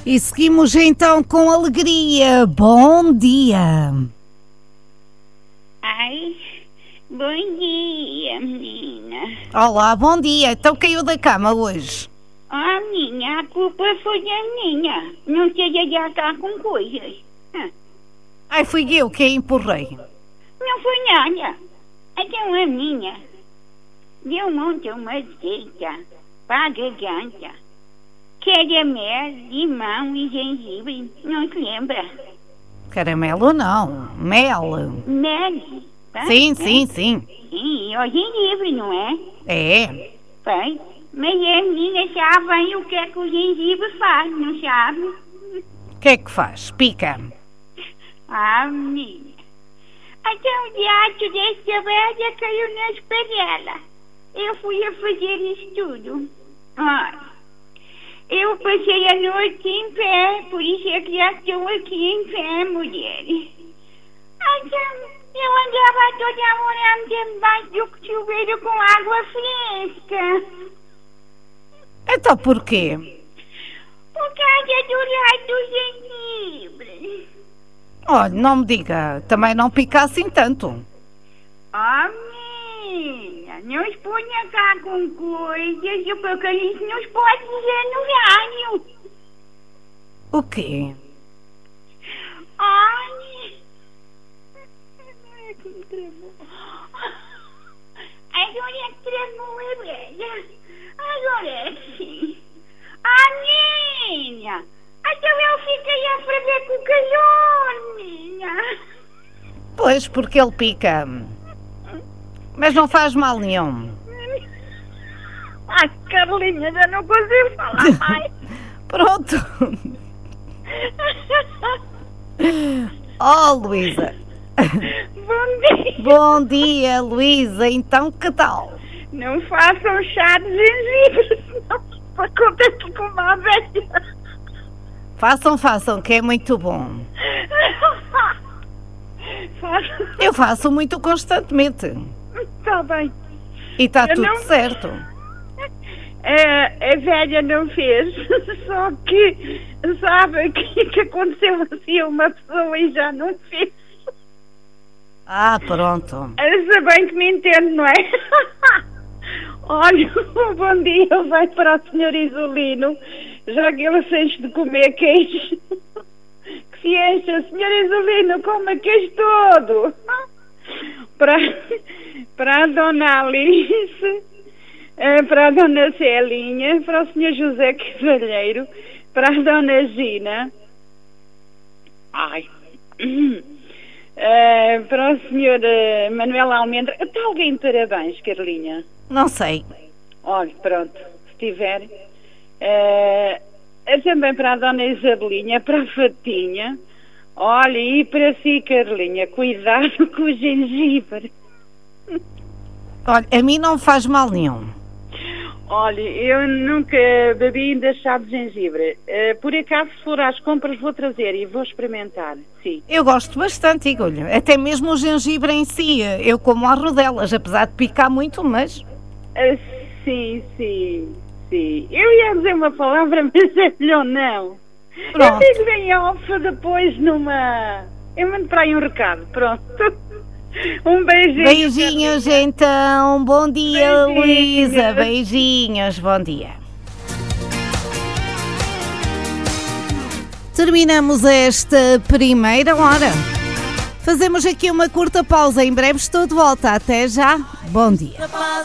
E seguimos então com alegria. Bom dia. Ai, bom dia, menina. Olá, bom dia. Então caiu da cama hoje? Menina, a culpa foi a minha. Não seja de cá com coisas. Ai, fui eu que a empurrei. Não foi nada. Então a minha deu uma receita para a garganta. Caramelo, limão e gengibre. Não se lembra? Caramelo não, mel. Mel. Tá? Sim. Sim, o gengibre, não é? É. Pai, mas a menina sabe o que é que o gengibre faz, não sabe? O que é que faz? Pica. Menina. Até o diacho desta velha caiu na espadela. Eu fui a fazer estudo. Eu passei a noite em pé, por isso é que já estou aqui em pé, mulher. Então, eu andava toda hora debaixo do chuveiro com água fresca. Então porquê? Por causa do raio do gengibre. Olha, não me diga, também não pica assim tanto. Menina, não exponha cá com coisas, o Apocalipse não pode dizer no rádio. O quê? Agora é que travou a velha. Agora é sim. Menina, então eu fiquei a ferver com o calor, menina. Pois, porque ele pica. Mas não faz mal nenhum. Carlinha, já não consigo falar mais. Pronto. Oh, Luísa. Bom dia. Bom dia, Luísa. Então, que tal? Não façam chá de gengibre, senão acontece com uma velha. Façam, que é muito bom. Eu faço muito constantemente. Está bem. E está tudo não... certo. A velha não fez, só que sabe que aconteceu assim a uma pessoa e já não fez. Pronto. Ainda bem que me entende, não é? Olha, um bom dia vai para o Sr. Isolino, já que ele se enche de comer queijo. Que se enche, Sr. Isolino, coma queijo todo. Para a Dona Alice, para a Dona Celinha, para o Sr. José Cavalheiro, para a Dona Gina, para o Sr. Manuel Almendra. Está alguém de parabéns, Carlinha? Não sei. Olha, pronto, se tiver. Também para a Dona Isabelinha, para a Fatinha. Olha, e para si, Carlinha, cuidado com o gengibre. Olha, a mim não faz mal nenhum. Olha, eu nunca bebi ainda chá de gengibre. Por acaso, se for às compras, vou trazer e vou experimentar, sim. Eu gosto bastante, digo-lhe. Até mesmo o gengibre em si. Eu como as rodelas, apesar de picar muito, mas... Sim. Eu ia dizer uma palavra, mas é melhor não. Pronto. Eu digo em off depois numa... Eu mando para aí um recado, pronto. Um beijinho. Beijinhos, então. Bom dia, Beijinhos. Luísa. Beijinhos, bom dia. Terminamos esta primeira hora. Fazemos aqui uma curta pausa. Em breve estou de volta. Até já. Bom dia.